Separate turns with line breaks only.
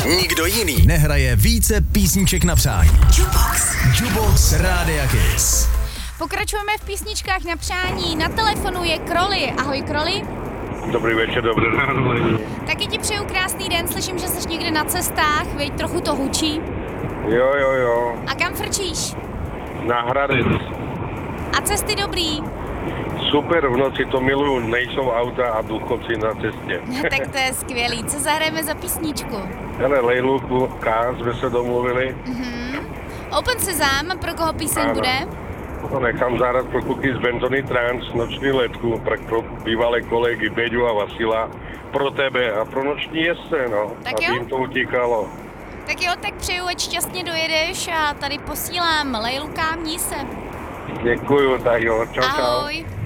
Nikdo jiný nehraje více písniček na přání. Jukebox Rádia Kiss.
Pokračujeme v písničkách na přání. Na telefonu je Kroli. Ahoj Kroli.
Dobrý večer, dobré ráno.
Taky ti přeju krásný den, slyším, že jsi někde na cestách, veď trochu to hučí.
Jo.
A kam frčíš?
Na Hradec.
A cesty dobrý?
Super, v noci to miluju, nejsou auta a důchodci na cestě.
Tak to je skvělý. Co zahrajeme za písničku?
Hele, Lejlu K jsme se domluvili.
Open Sezam, pro koho píseň bude?
To nechám zahrát pro kluky z Benzony Trans, Noční letku, pro bývalé kolegy Beďu a Vasila, pro tebe a pro Noční jesce, no.
Tak
aby
jo.
jim to utíkalo.
Tak jo, tak přeju, ať šťastně dojedeš a tady posílám Lejlu K, měj se.
Děkuju, tak jo, čau.
Ahoj.